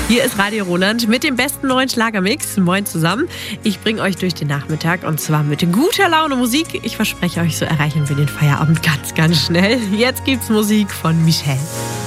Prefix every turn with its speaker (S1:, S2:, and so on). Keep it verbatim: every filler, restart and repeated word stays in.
S1: Hier ist Radio Roland mit dem besten neuen Schlagermix. Moin zusammen. Ich bringe euch durch den Nachmittag und zwar mit guter Laune Musik. Ich verspreche euch, so erreichen wir den Feierabend ganz, ganz schnell. Jetzt gibt's Musik von Michelle.